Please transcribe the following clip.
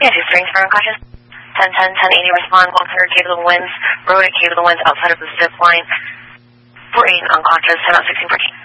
Yeah, 2 strings for unconscious. 1010, 1080, respond, 100 K to the winds, road at K to the winds outside of the zip line. 48 unconscious, 10 out 1614.